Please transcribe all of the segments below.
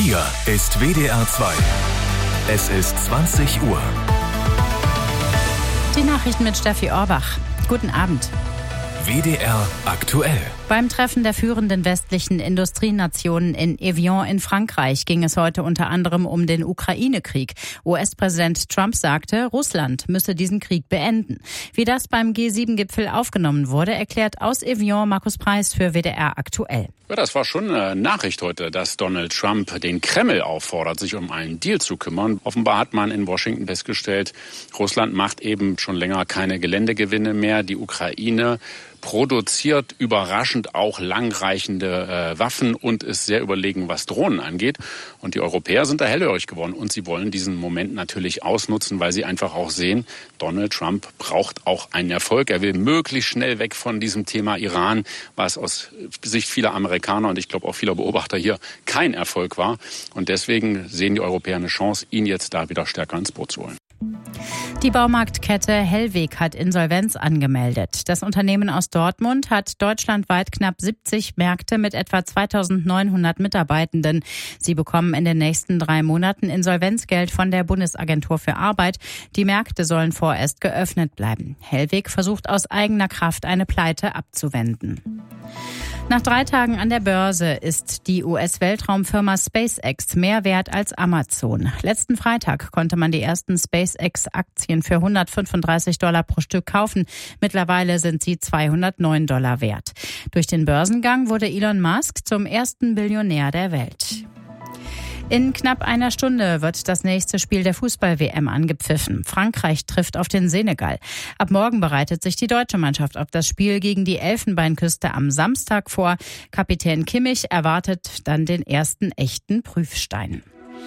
Hier ist WDR 2. Es ist 20 Uhr. Die Nachrichten mit Steffi Orbach. Guten Abend. WDR aktuell. Beim Treffen der führenden westlichen Industrienationen in Evian in Frankreich ging es heute unter anderem um den Ukraine-Krieg. US-Präsident Trump sagte, Russland müsse diesen Krieg beenden. Wie das beim G7-Gipfel aufgenommen wurde, erklärt aus Evian Markus Preis für WDR aktuell. Ja, das war schon eine Nachricht heute, dass Donald Trump den Kreml auffordert, sich um einen Deal zu kümmern. Offenbar hat man in Washington festgestellt, Russland macht eben schon länger keine Geländegewinne mehr. Die Ukraine produziert überraschend auch langreichende Waffen und ist sehr überlegen, was Drohnen angeht. Und die Europäer sind da hellhörig geworden. Und sie wollen diesen Moment natürlich ausnutzen, weil sie einfach auch sehen, Donald Trump braucht auch einen Erfolg. Er will möglichst schnell weg von diesem Thema Iran, was aus Sicht vieler Amerikaner und ich glaube auch vieler Beobachter hier kein Erfolg war. Und deswegen sehen die Europäer eine Chance, ihn jetzt da wieder stärker ins Boot zu holen. Die Baumarktkette Hellweg hat Insolvenz angemeldet. Das Unternehmen aus Dortmund hat deutschlandweit knapp 70 Märkte mit etwa 2.900 Mitarbeitenden. Sie bekommen in den nächsten 3 Monaten Insolvenzgeld von der Bundesagentur für Arbeit. Die Märkte sollen vorerst geöffnet bleiben. Hellweg versucht aus eigener Kraft eine Pleite abzuwenden. Nach 3 Tagen an der Börse ist die US-Weltraumfirma SpaceX mehr wert als Amazon. Letzten Freitag konnte man die ersten SpaceX-Aktien für $135 pro Stück kaufen. Mittlerweile sind sie $209 wert. Durch den Börsengang wurde Elon Musk zum ersten Billionär der Welt. In knapp einer Stunde wird das nächste Spiel der Fußball-WM angepfiffen. Frankreich trifft auf den Senegal. Ab morgen bereitet sich die deutsche Mannschaft auf das Spiel gegen die Elfenbeinküste am Samstag vor. Kapitän Kimmich erwartet dann den ersten echten Prüfstein.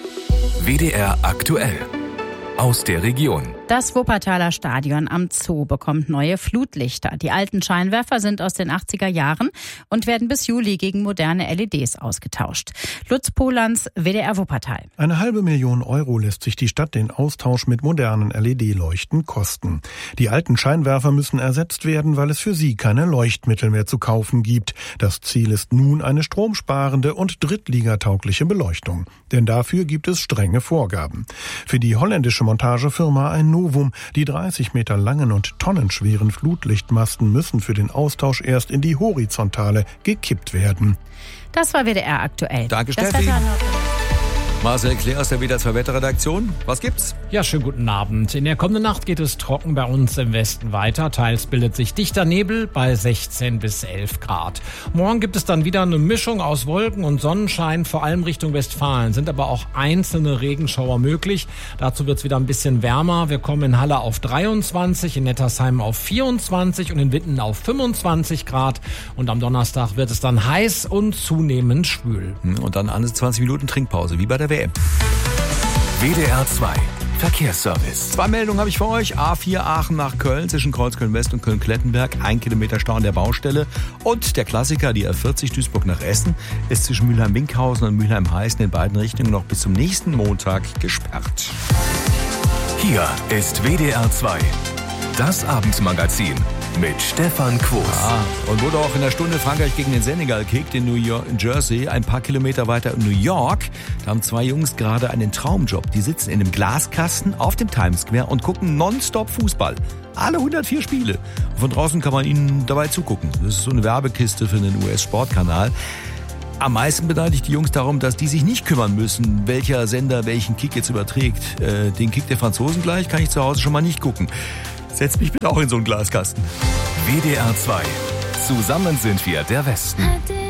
WDR aktuell. Aus der Region. Das Wuppertaler Stadion am Zoo bekommt neue Flutlichter. Die alten Scheinwerfer sind aus den 80er Jahren und werden bis Juli gegen moderne LEDs ausgetauscht. Lutz Polans, WDR Wuppertal. 500.000 Euro lässt sich die Stadt den Austausch mit modernen LED-Leuchten kosten. Die alten Scheinwerfer müssen ersetzt werden, weil es für sie keine Leuchtmittel mehr zu kaufen gibt. Das Ziel ist nun eine stromsparende und drittligataugliche Beleuchtung. Denn dafür gibt es strenge Vorgaben. Für die holländische Montagefirma ein Novum. Die 30 Meter langen und tonnenschweren Flutlichtmasten müssen für den Austausch erst in die Horizontale gekippt werden. Das war WDR aktuell. Danke, Steffi. Marcel Klee aus der WDR 2 Wetterredaktion. Was gibt's? Ja, schönen guten Abend. In der kommenden Nacht geht es trocken bei uns im Westen weiter. Teils bildet sich dichter Nebel bei 16 bis 11 Grad. Morgen gibt es dann wieder eine Mischung aus Wolken und Sonnenschein, vor allem Richtung Westfalen. Sind aber auch einzelne Regenschauer möglich. Dazu wird's wieder ein bisschen wärmer. Wir kommen in Halle auf 23, in Nettersheim auf 24 und in Witten auf 25 Grad. Und am Donnerstag wird es dann heiß und zunehmend schwül. Und dann alle 20 Minuten Trinkpause, wie bei der WM. WDR 2 Verkehrsservice. 2 Meldungen habe ich für euch. A4 Aachen nach Köln zwischen Kreuzköln-West und Köln-Klettenberg. 1 Kilometer Stau an der Baustelle. Und der Klassiker, die A40 Duisburg nach Essen, ist zwischen Mülheim-Winkhausen und Mülheim-Heißen in beiden Richtungen noch bis zum nächsten Montag gesperrt. Hier ist WDR 2. Das Abendmagazin mit Stefan Quos. Und wurde auch in der Stunde Frankreich gegen den Senegal kickt in Jersey, ein paar Kilometer weiter in New York. Da haben 2 Jungs gerade einen Traumjob. Die sitzen in einem Glaskasten auf dem Times Square und gucken nonstop Fußball. Alle 104 Spiele. Von draußen kann man ihnen dabei zugucken. Das ist so eine Werbekiste für einen US-Sportkanal. Am meisten beneide die Jungs darum, dass die sich nicht kümmern müssen, welcher Sender welchen Kick jetzt überträgt. Den Kick der Franzosen gleich kann ich zu Hause schon mal nicht gucken. Setz mich bitte auch in so einen Glaskasten. WDR 2. Zusammen sind wir der Westen.